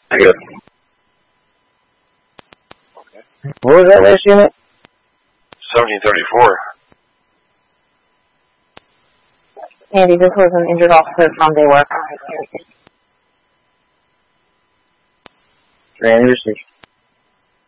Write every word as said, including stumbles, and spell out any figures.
Good. What was that last unit? seventeen thirty-four. Andy, this was an injured officer from Day Work. Randy received.